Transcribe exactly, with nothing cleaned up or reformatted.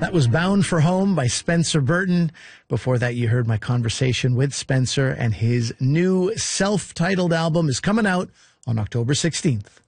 That was Bound for Home by Spencer Burton. Before that, you heard my conversation with Spencer, and his new self-titled album is coming out on October sixteenth.